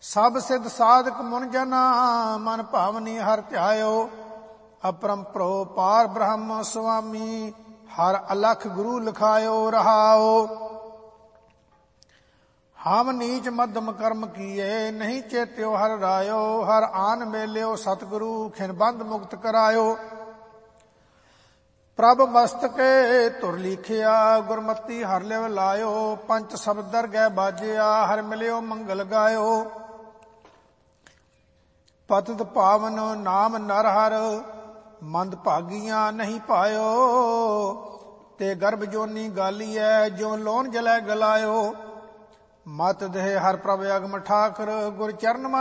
ਸਭ ਸਿੱਧ ਸਾਧਕ ਮੁਨ ਜਨਾ ਮਨ ਭਾਵਨੀ ਹਰ ਧਿਆਇਓ। ਅਪਰੰਪਰੋ ਪਾਰ ਬ੍ਰਹਮ ਸੁਆਮੀ ਹਰ ਅਲਖ ਗੁਰੂ ਲਿਖਾਇਓ ਰਹਾਓ। ਹਮ ਨੀਚ ਮੱਧਮ ਕਰਮ ਕੀਏ ਨਹੀਂ ਚੇਤਿਓ ਹਰ ਰਾਇਓ। ਹਰ ਆਨ ਮੇਲਿਓ ਸਤਿਗੁਰੂ ਖਿਨ ਬੰਧ ਮੁਕਤ ਕਰਾਇਓ। ਪ੍ਰਭ ਮਸਤਕੇ ਧੁਰ ਲੀਖਿਆ ਗੁਰਮਤੀ ਹਰ ਲਿਵ ਲਾਇਓ। ਪੰਚ ਸ਼ਬਦ ਗੈ ਬਾਜਿਆ ਹਰ ਮਿਲਿਓ ਮੰਗਲ ਗਾਇਓ। ਪਤਿਤ ਪਾਵਨ ਨਾਮ ਨਰ ਹਰ ਮੰਦ ਭਾਗੀਆਂ ਨਹੀਂ ਪਾਇਓ। ਤੇ ਗਰਭ ਜੋਨੀ ਗਾਲੀਐ ਜੋ ਲੋਨ ਜਲੈ ਗਲਾਇਓ। ਮਤ ਦੇਹ ਹਰ ਪ੍ਰਭ ਅਗਮ ਠਾਕਰ ਗੁਰ ਚਰਨ